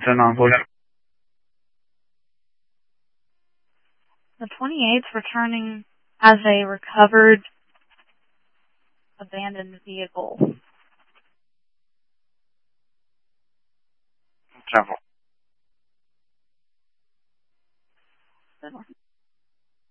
10 on, push. The 28th returning as a recovered abandoned vehicle. 10-4.